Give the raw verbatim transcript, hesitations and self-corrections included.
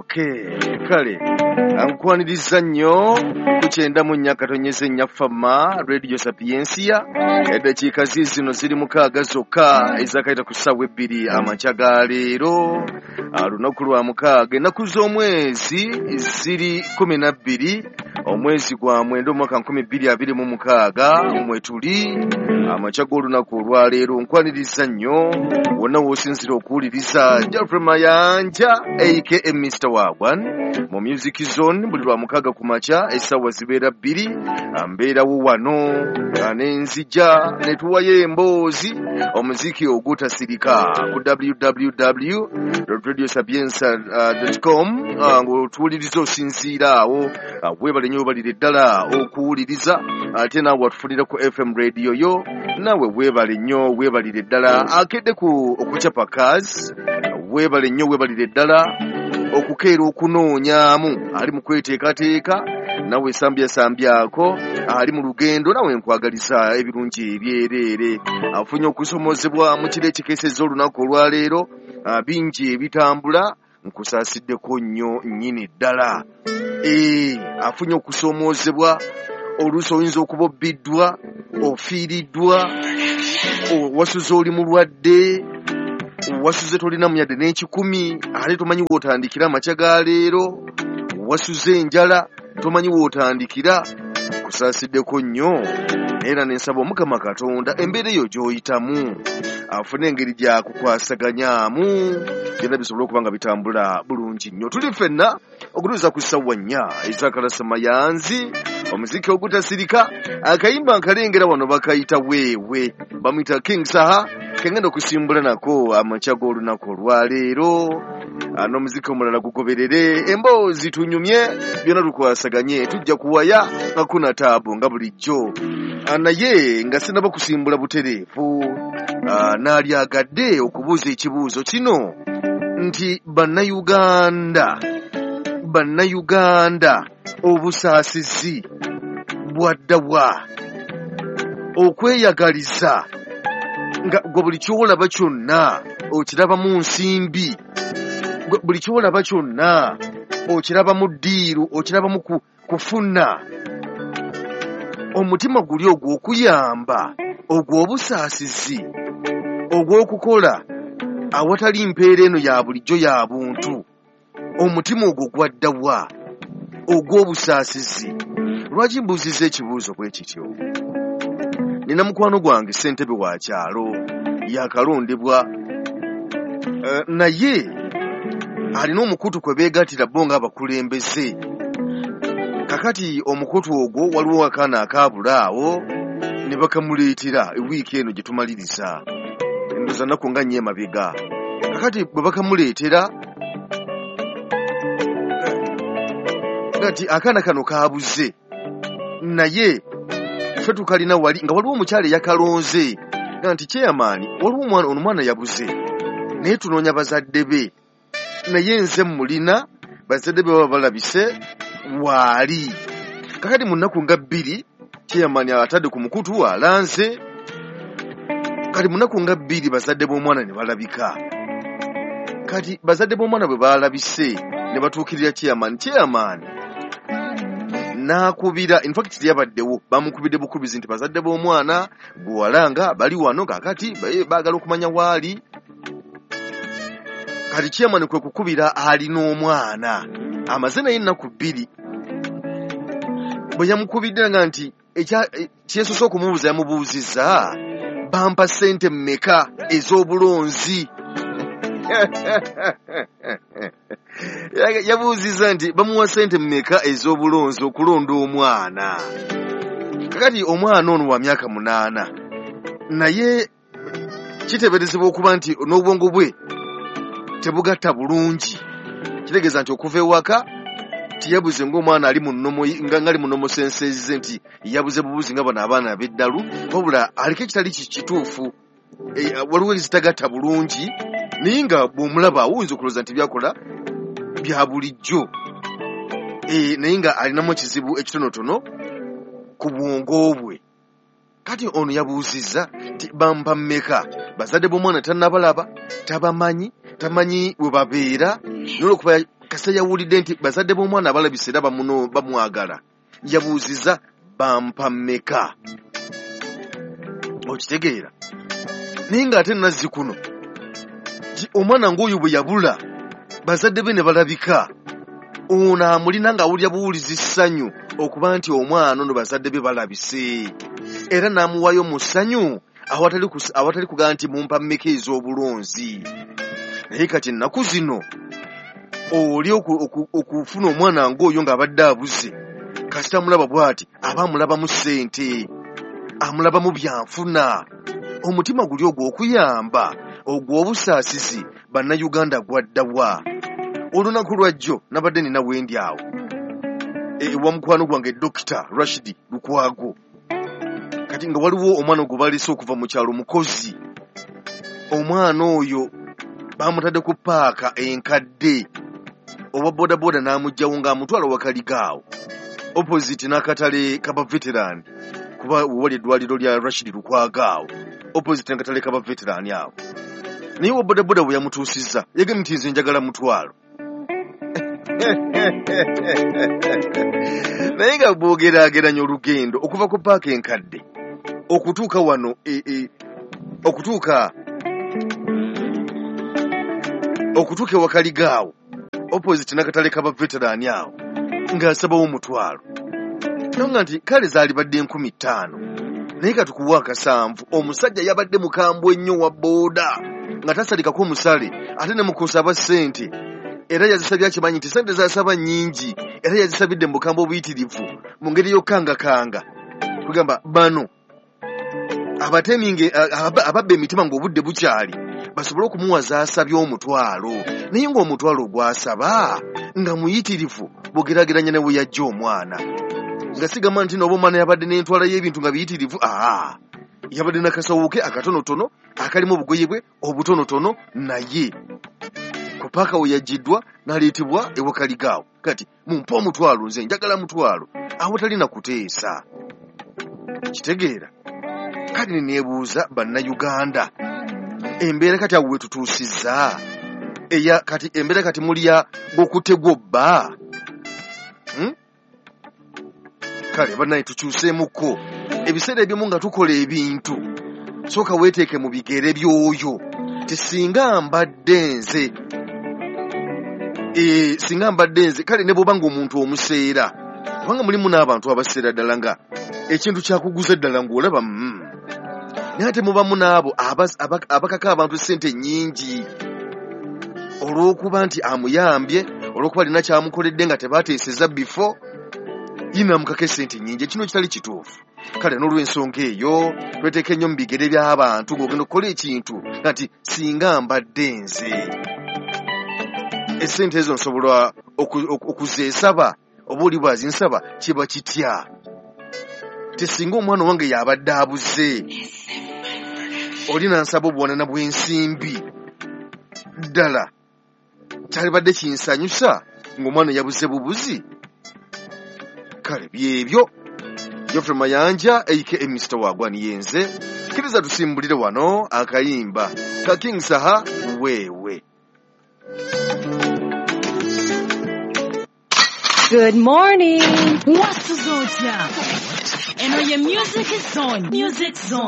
Okay, kale ankwaniriza nnyo kukyenda mu nnya katonyeze nnyafama Radio Sapiensia eddakiika ziizino ziri mukaaga zokka ezakayita ku ssaawa ebbiri amakya ga leero lunaku lwa mukaaga ennaku z'omwezi ziri kumi na bbiri omwezi gwa mwenda omwaka nkumi bbiri abiri mu mukaaga mwe tuli amakya g'olunaku olwaleero nkwaniriza nnyo wonna w'osinzira okuwuliriza Geoffrey Mayanja aka Mister Wagwan mu Music Zone buli lwa mukaaga ku makya essaawa zibeera bbiri mbeerawo wano n'enzija ne tuwayo emboozi omuziki ogutasirika ku w w w dot radio sapienza dot com ng'otuwuliriza osinziira awo weebale nnyo weebalire ddala okuwuliriza ate naawe watufunira ku F M radio yo naawe weebale nnyo weebalire ddala akedde ku okucapa kazi weebale nnyo weebalire ddala okukeera okunoonyaamu ali mu kweteekateeka nawe sambyasambyako ali mu lugendo nawe nkwagaliza ebirungi ebyereere afunye okusomozebwa mu kiro ekikeeseza olunaku olwaleero bingi ebitambula nkusaasiddeko nnyo nnyini ddala ee afunye okusomozebwa oluusi oyinza okuba obbiddwa ofiiriddwa wasuze oli mulwadde wasuze tolina muyadde n'ekikumi ate tomanyi wootandikira amakya ga leero wasuze enjala tomanyi wootandikira kusaasiddeko nnyo era nensaba omukama katonda embeera eyo gy'oyitamu afune engeri gyakukwasaganyaamu byonna bisobole okuba nga bitambula bulungi nnyo tuli ffenna okutuuza ku ssaawa nnya ezakalasa mayanzi omuziki ogutasirika akayimba nkalengera wano bakayita weewe bamuyita King Saha kengenda okusimbula nako amakya g'olunaku olwaleero n'omuziki omulala gugoberere emboozi tunyumye byonna tukwasaganye tujja kuwaya nga kuna taabu nga bulijjo naye nga sinaba kusimbula butereevu n'alyagadde okubuuza ekibuuzo kino nti bannayuganda bannayuganda obusaasizi bwaddawa okweyagaliza nga gwe buli kyolaba kyonna okiraba mu nsimbi buli kyolaba kyonna okiraba mu ddiiru okiraba mu kufuna omutima guli ogw'okuyamba ogw'obusaasizi ogw'okukola awatali mpeera eno ya bulijjo ya buntu omutima ogwo gwaddawa ogw'obusaasizi lwaki mbuuziza ekibuuzo bwe kityo nina mukwano gwange ssentebe wa kyalo yakalondebwa uh, naye alina omukutu kwe beegattira bo ng'abakulembeze kakati omukutu ogwo waliwo akaana akaabula awo ne bakamuleetera ewiiki eno gye tumaliriza endoza nnaku nga nnyo emabega kakati bwe bakamuleetera kati akaana kano kaabuze naye ffe tukalina wali nga waliwo omukyala eyakalonze nga nti kyeyamaani waliwo omwana ono mwana yabuze naye tunoonya bazadde be naye nze mulina bazadde be baba balabise waali kakati mu nnaku nga bbiri kyeyamaani atadde ku mukutu alanze kati mu nnaku nga bbiri bazadde b'omwana ne balabika kati bazadde b'omwana bwe baalabise ne batuukirira kyeyamaani kyeyamaani nakubira in fact yabaddewo bamukubidde bukubizi nti bazadde b'omwana gwewalanga bali wano kakati baagala okumanya waali kati kyeyamaani kwe kukubira alina omwana amaze naye ennaku bbiri bwe yamukubidde nga nti kyesoose okumubuuza yamubuuzizza bampa ssente mmeka ez'obulonzi yabuuziza nti bamuwa ssente mmeka ez'obulonzi okulonda omwana kakati omwana ono wa myaka munaana naye kiteeberezebwa okuba nti n'obwongo bwe tebugatta bulungi kitegeeza nti okuva ewaka tiyabuze ng'omwana ali mu nnomo nga ali mu nnomo senseezize nti yabuze bubuzi nga bano abaana ab'eddalu wabula aliko ekitali kituufu waliwo ezitagatta bulungi naye nga bw'omulaba awuyinza okulowooza nti byakola bya bulijjo naye nga alinamu ekizibu ekitonotono ku bwongo bwe kati ono yabuuzizza nti bampa mmeka bazadde b'omwana tannabalaba tabamanyi tamanyi we babeera nolwokuba kasa yawulidde nti bazadde b'omwana abalabise era bamuno bamwagala yabuuziza bampa mmeka okitegeera naye ng'ate nazzi kuno omwana ng'oyo bwe yabula bazadde be ne balabika ono amulina ng'awulira buwulizi ssanyu okuba nti omwana ono bazadde be balabise era n'amuwayo mu ssanyu awatali kugaa nti mumpa mmeka ez'obulonzi naye kati ennaku zino oli okufuna omwana ng'oyo ng'abadde abuze kasita amulaba bw'ati aba amulabamu ssente amulabamu byanfuna omutima guli ogw'okuyamba ogw'obusaasizi bannayuganda gwaddawa olunaku lwajjo nabadde nina wendi awo ewa mukwano gwange Dokita Rashidi Lukwago kati nga waliwo omwana gwe balese okuva mu kyalo mukozi omwana oyo bamutadde ku paaka enkadde oba bodaboda n'amugjawo ng'amutwala wakaligaawo opposite n'akatale kaba veteran kuba wali eddwaliro lya Rashidi Lukwago awo opposite n'akatale kaba veteran awo naye wa bodaboda bwe yamutuusizza yagambye nti nze njagala mutwalo naye nga bw'ogeraageranya olugendo okuva ku paaka enkadde okutuuka wano e, e, okutuuka okutuuka ewakaligaawo opposite n'akatale kaba veteran awo ng'asabawo omutwalo nonga nti kale zaalibadde enkumi ttaano naye katukuwa akasanvu omusajja yabadde mukambwe ennyo wa booda nga tasalikako omusale ate ne mukusaba ssente era yazisabye akimanyi nti ssente zasaba nnyingi era yazisabidde mu bukambwe obuyitirivu mu ngeri y'okkangakanga tugamba bano abateminge ababba emitima ng'obudde bukyali basobole okumuwa zaasabye omutwalo naye ng'omutwalo gwasaba nga muyitirivu bw'ogeraageranya ne we yajja omwana nga sigamba nti n'oba omwana yabadde n'entwala y'ebintu nga biyitirivu aa yabadde n'akasawo ke akatonotono akalimu obugoye bwe obutonotono naye ku paaka we yaggiddwa n'aleetebwa ewakaligaawo kati mumpe omutwalo nze njagala mutwalo awatali na kuteesa kitegeera kati ne neebuuza bannayuganda embeera kati awo wetutuusizza eya kati embeera kati mulya gwokutegwa obba hmm? kale bannaye tukyuseemukko ebiseera ebimu nga tukola ebintu sooka weeteeke mu bigere by'oyo tisinga mbadde nze e, singa mbadde nze kale ne bw'oba ng'omuntu omuseera kubanga mulimu n'abantu abaseera ddala nga ekintu kyakuguza ddala ng'olaba mm. naye ate mubamu n'abo abakaka abantu ssente nnyingi olw'okuba nti amuyambye olw'okuba alina kyamukoledde nga tebaateeseza bifo yinamukako essente nnyingi ekino kitali kituufu kale n'olw'ensonga eyo tweteeka ennyo mu bigere by'abantu ng'ogenda okukola ekintu nti singa mbadde nze essente ezo nsobola okuzeesaba oba oli bwazinsaba kiba kitya tesinga omwana wange yabadde abuze oli nansaba obuwanana bw'ensimbi ddala kyalibadde kinsanyusa ng'omwana yabuze bubuzi kale byebyo Geoffrey Mayanja aka mister Wagwani yenze kkiriza tusimbulire wano akayimba ka King Saha wewe. Good morning. What's the zone? And your music is on. Music zone.